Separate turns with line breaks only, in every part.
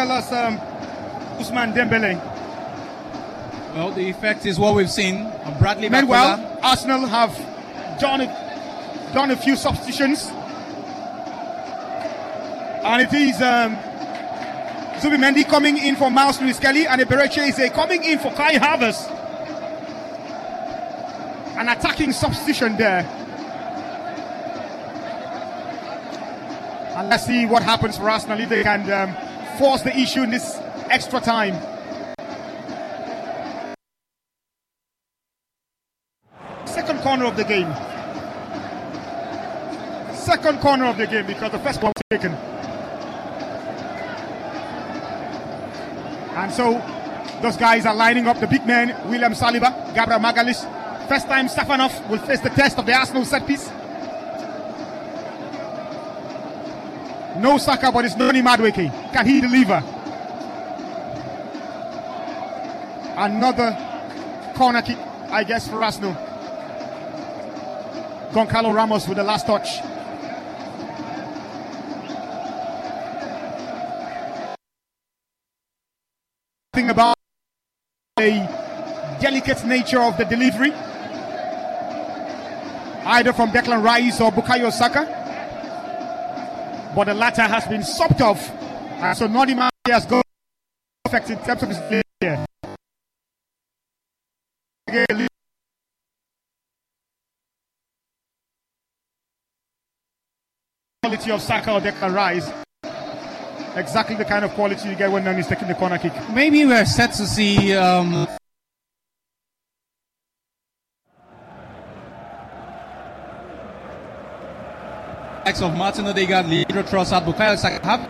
tell us, Ousmane Dembele?
Well, the effect is what we've seen. Bradley
Meanwhile,
Bakola.
Arsenal have done a few substitutions. And it is Zubimendi coming in for Miles Lewis-Kelly, and Eberechi is coming in for Kai Havertz. An attacking substitution there. And let's see what happens for Arsenal if they can force the issue in this extra time. Second corner of the game. Second corner of the game because the first one was taken. And so those guys are lining up the big men, William Saliba, Gabriel Magalhaes. First time Stefanov will face the test of the Arsenal set piece. No Saka, but it's Noni Madueke. Can he deliver? Another corner kick, I guess, for Arsenal. Goncalo Ramos with the last touch. Thing about the delicate nature of the delivery, either from Declan Rice or Bukayo Saka, but the latter has been sopped off, and so Noni Madueke has got effect in terms of his play here. Quality of Saka or Declan Rice, exactly the kind of quality you get when Nani is taking the corner kick.
Maybe we're set to see of Martin Odegaard, Leandro Trossard, Bukayo Saka,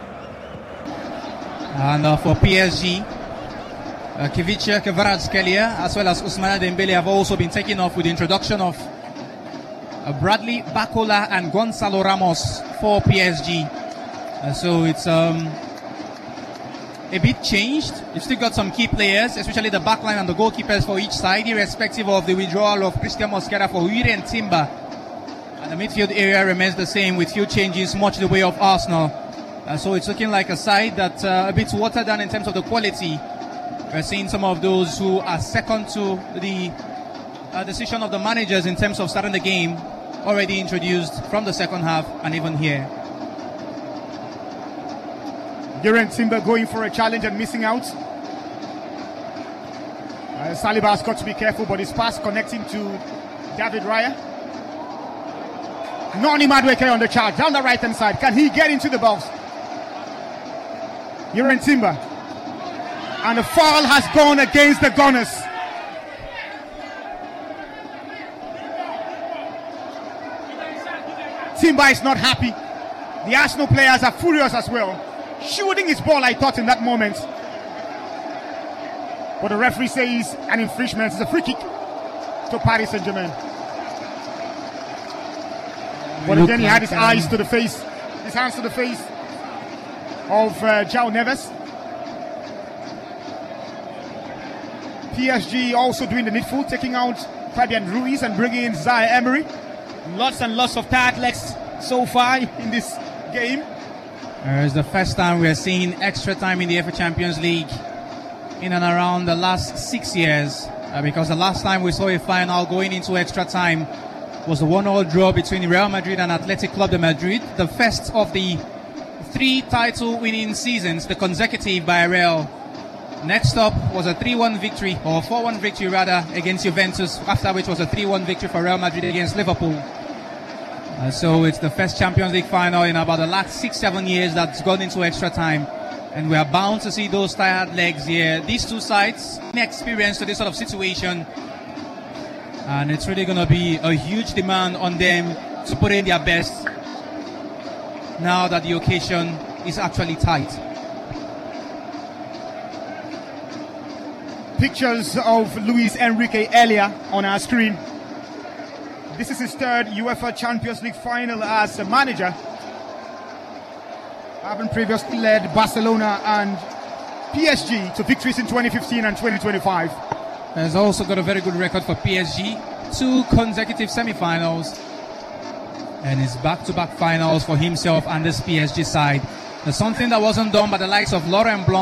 and for PSG, Kivicha, Kvaratskhelia, as well as Ousmane Dembele have also been taken off with the introduction of Bradley Bakola and Gonzalo Ramos for PSG. So it's a bit changed. You've still got some key players, especially the backline and the goalkeepers for each side, irrespective of the withdrawal of Christian Mosquera for Uire and Timber. And the midfield area remains the same with few changes, much the way of Arsenal. So it's looking like a side that's a bit watered down in terms of the quality. We're seeing some of those who are second to the decision of the managers in terms of starting the game already introduced from the second half and even here.
Uire Timber going for a challenge and missing out. Saliba has got to be careful, but his pass connecting to David Raya. Noni Madueke on the charge, down the right hand side. Can he get into the box? Uire Timber. And the foul has gone against the Gunners. Timber is not happy. The Arsenal players are furious as well. Shooting his ball, I thought, in that moment. But the referee says an infringement. It's a free kick to Paris Saint-Germain. But again, he had his eyes to the face, his hands to the face of João Neves. PSG also doing the needful, taking out Fabian Ruiz and bringing in Zaire Emery. Lots and lots of tired legs so far in this game.
It's the first time we're seeing extra time in the FA Champions League in and around the last 6 years. Because the last time we saw a final going into extra time was a 1-1 draw between Real Madrid and Athletic Club de Madrid. The first of the 3 title winning seasons, the consecutive by Real. Next up was a 3-1 victory, or 4-1 victory rather, against Juventus, after which was a 3-1 victory for Real Madrid against Liverpool. So it's the first Champions League final in about the last 6-7 years that's gone into extra time. And we are bound to see those tired legs here. These two sides, inexperienced to this sort of situation. And it's really going to be a huge demand on them to put in their best now that the occasion is actually tight.
Pictures of Luis Enrique earlier on our screen. This is his third UEFA Champions League final as a manager, having previously led Barcelona and PSG to victories in 2015 and 2025.
Has also got a very good record for PSG, 2 consecutive semi-finals, and his back-to-back finals for himself and this PSG side. There's something that wasn't done by the likes of Laurent Blanc